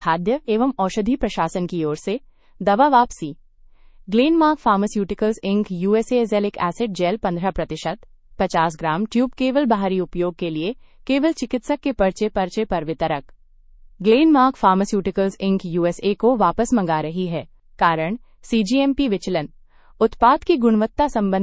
खाद्य एवं औषधि प्रशासन की ओर से दवा वापसी। Glenmark pharmaceuticals ink USA azelaic acid jail 15% 50 ग्राम ट्यूब केवल बाहरी उपयोग के लिए केवल चिकित्सक के पर्चे पर वितरक। ग्लेनमार्क फार्मास्यूटिकल्स इंक यूएसए को वापस मंगा रही है। कारण सीजीएमपी विचलन। उत्पाद की गुणवत्ता संबंधी